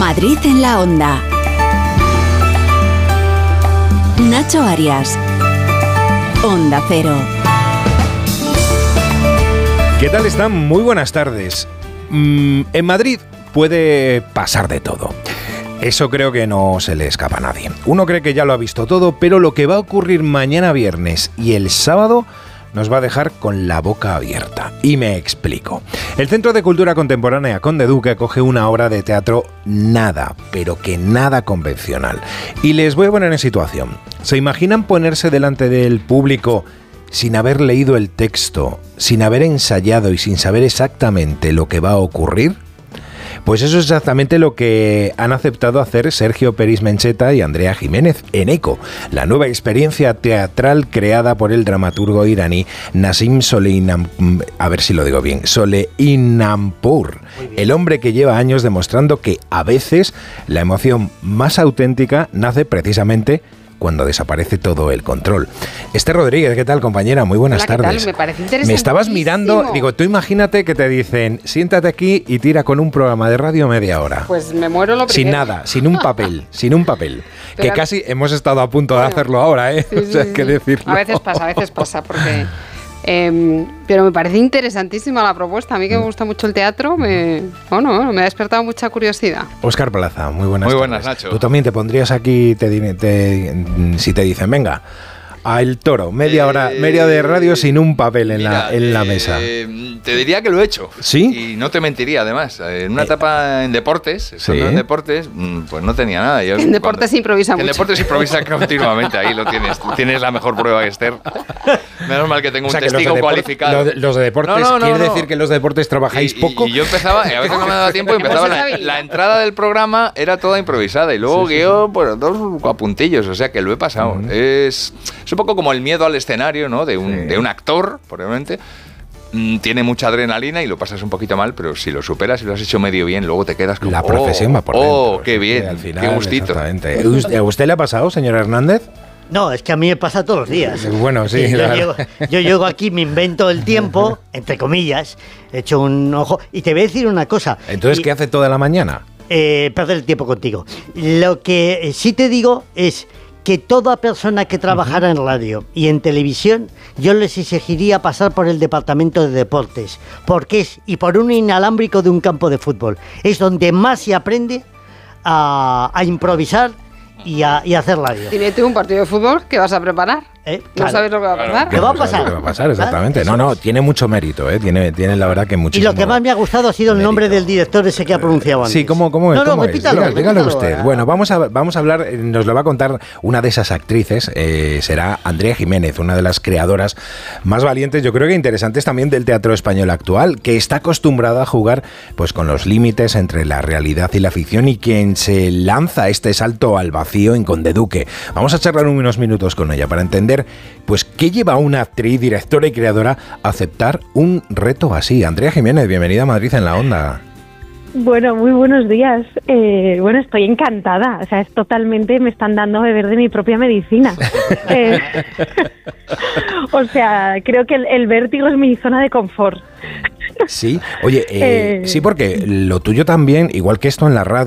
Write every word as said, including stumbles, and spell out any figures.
Madrid en la Onda. Nacho Arias. Onda Cero. ¿Qué tal están? Muy buenas tardes. Mm, en Madrid puede pasar de todo. Eso creo que no se le escapa a nadie. Uno cree que ya lo ha visto todo, pero lo que va a ocurrir mañana viernes y el sábado nos va a dejar con la boca abierta. Y me explico. El Centro de Cultura Contemporánea Conde Duque acoge una obra de teatro nada, pero que nada convencional. Y les voy a poner en situación. ¿Se imaginan ponerse delante del público sin haber leído el texto, sin haber ensayado y sin saber exactamente lo que va a ocurrir? Pues eso es exactamente lo que han aceptado hacer Sergio Peris Mencheta y Andrea Jiménez en ECO, la nueva experiencia teatral creada por el dramaturgo iraní Nassim Soleimani, a ver si lo digo bien, Soleimani, el hombre que lleva años demostrando que a veces la emoción más auténtica nace precisamente cuando desaparece todo el control. Esther Rodríguez, ¿qué tal, compañera? Muy buenas Hola, ¿qué tardes. tal? Me parece interesante. Me estabas mirando, digo, tú imagínate que te dicen, siéntate aquí y tira con un programa de radio media hora. Pues me muero lo primero. Sin nada, sin un papel, sin un papel. Pero, que casi hemos estado a punto de bueno, hacerlo ahora, ¿eh? Sí, o sea, sí, hay que sí. decirlo. A veces pasa, a veces pasa, porque... Eh, pero me parece interesantísima la propuesta. A mí que me gusta mucho el teatro, me, bueno, me ha despertado mucha curiosidad. Óscar Plaza, muy buenas Muy tardes. buenas, Nacho. Tú también te pondrías aquí, te, te, si te dicen, venga, a El Toro, media hora, eh, media de radio sin un papel en, mira, la, en la eh, mesa. Te diría que lo he hecho. ¿Sí? Y no te mentiría, además. En una etapa en deportes, ¿sí? en deportes, pues no tenía nada. Yo, en deportes cuando, improvisa mucho. En deportes improvisa continuamente, ahí lo tienes. Tienes la mejor prueba, Esther. Menos mal que tengo o sea, un testigo los cualificado. Los de, los de deportes, no, no, no, ¿quiere no. decir que los de deportes trabajáis y, poco? Y, y yo empezaba, y a veces no me daba tiempo, y empezaba la, la entrada del programa, era toda improvisada. Y luego sí, sí, guió sí. pues, dos apuntillos, o sea que lo he pasado. Uh-huh. es, es un poco como el miedo al escenario, ¿no? De un, sí. de un actor, probablemente. Tiene mucha adrenalina y lo pasas un poquito mal, pero si lo superas y lo has hecho medio bien, luego te quedas como... La profesión oh, va por dentro. Oh, qué bien, al final, qué gustito. ¿A usted le ha pasado, señor Hernández? No, es que a mí me pasa todos los días. Bueno, sí. sí yo, llego, yo llego aquí, me invento el tiempo, entre comillas, he hecho un ojo... Y te voy a decir una cosa. ¿Entonces y, qué hace toda la mañana? Eh, perder el tiempo contigo. Lo que sí te digo es... que toda persona que trabajara uh-huh. en radio y en televisión, yo les exigiría pasar por el departamento de deportes, porque es, y por un inalámbrico de un campo de fútbol, es donde más se aprende a, a improvisar y a, y a hacer radio. Dime tú un partido de fútbol que vas a preparar. ¿Eh? ¿No claro. sabes lo que va a pasar? ¿Qué va a pasar? ¿Qué va a pasar? Exactamente. No, no, tiene mucho mérito, ¿eh? Tiene, tiene la verdad que muchísimo. Y lo que más me ha gustado ha sido el nombre mérito. del director ese que ha pronunciado antes. Sí, ¿cómo, cómo es? No, no, ¿Cómo repítalo, es? Dígalo, dígalo usted. ¿eh? Bueno, vamos a, vamos a hablar, nos lo va a contar una de esas actrices, eh, será Andrea Jiménez, una de las creadoras más valientes, yo creo que interesantes también del teatro español actual, que está acostumbrada a jugar pues con los límites entre la realidad y la ficción y quien se lanza este salto al vacío en Conde Duque. Vamos a charlar unos minutos con ella para entender pues qué lleva a una actriz, directora y creadora a aceptar un reto así. Andrea Jiménez, bienvenida a Madrid en la Onda. Bueno, muy buenos días. Eh, bueno, estoy encantada. O sea, es totalmente, me están dando a beber de mi propia medicina. eh, o sea, creo que el, el vértigo es mi zona de confort. Sí, oye, eh, eh, sí, porque lo tuyo también, igual que esto en la radio,